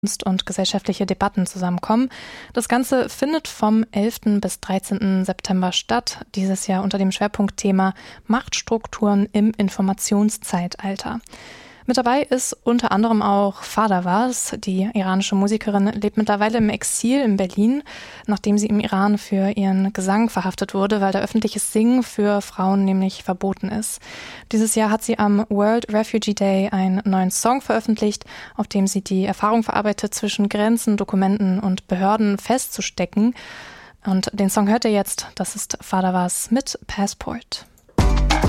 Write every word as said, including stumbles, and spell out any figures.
Kunst und gesellschaftliche Debatten zusammenkommen. Das Ganze findet vom elften bis dreizehnten September statt, dieses Jahr unter dem Schwerpunktthema Machtstrukturen im Informationszeitalter. Mit dabei ist unter anderem auch Fadawaz. Die iranische Musikerin lebt mittlerweile im Exil in Berlin, nachdem sie im Iran für ihren Gesang verhaftet wurde, weil da öffentliches Singen für Frauen nämlich verboten ist. Dieses Jahr hat sie am World Refugee Day einen neuen Song veröffentlicht, auf dem sie die Erfahrung verarbeitet, zwischen Grenzen, Dokumenten und Behörden festzustecken. Und den Song hört ihr jetzt, das ist Fadawaz mit Passport.